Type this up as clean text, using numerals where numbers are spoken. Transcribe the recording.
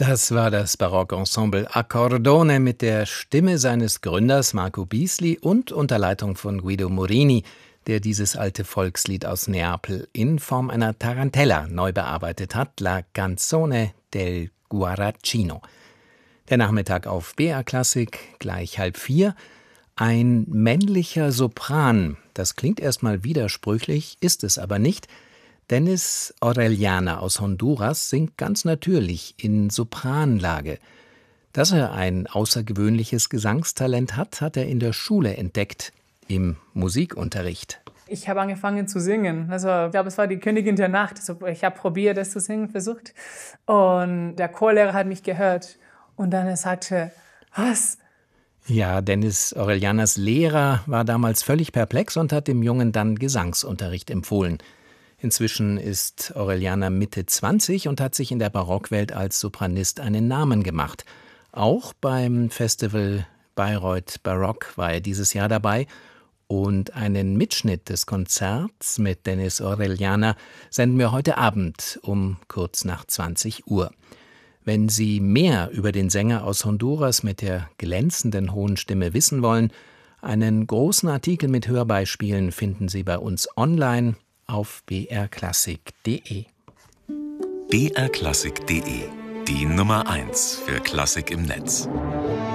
Das war das Barockensemble Accordone mit der Stimme seines Gründers Marco Bisli und unter Leitung von Guido Morini, der dieses alte Volkslied aus Neapel in Form einer Tarantella neu bearbeitet hat, La Canzone del Guaracino. Der Nachmittag auf BR Klassik, gleich 3:30. Ein männlicher Sopran, das klingt erstmal widersprüchlich, ist es aber nicht. Dennis Orellana aus Honduras singt ganz natürlich in Sopranlage. Dass er ein außergewöhnliches Gesangstalent hat, hat er in der Schule entdeckt, im Musikunterricht. Ich habe angefangen zu singen. Also ich glaube, es war die Königin der Nacht. Also, ich habe probiert, das zu singen, versucht. Und der Chorlehrer hat mich gehört. Und dann sagte, was? Ja, Dennis Orellanas Lehrer war damals völlig perplex und hat dem Jungen dann Gesangsunterricht empfohlen. Inzwischen ist Orellana Mitte 20 und hat sich in der Barockwelt als Sopranist einen Namen gemacht. Auch beim Festival Bayreuth Barock war er dieses Jahr dabei. Und einen Mitschnitt des Konzerts mit Dennis Orellana senden wir heute Abend um kurz nach 20 Uhr. Wenn Sie mehr über den Sänger aus Honduras mit der glänzenden hohen Stimme wissen wollen, einen großen Artikel mit Hörbeispielen finden Sie bei uns online auf brklassik.de. brklassik.de, die Nummer 1 für Klassik im Netz.